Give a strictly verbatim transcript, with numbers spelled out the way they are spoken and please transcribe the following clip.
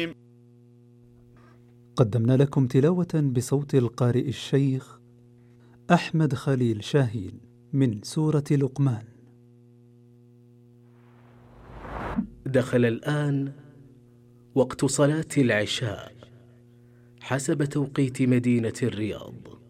قدمنا لكم تلاوة بصوت القارئ الشيخ أحمد خليل شاهين من سورة لقمان. دخل الآن وقت صلاة العشاء حسب توقيت مدينة الرياض.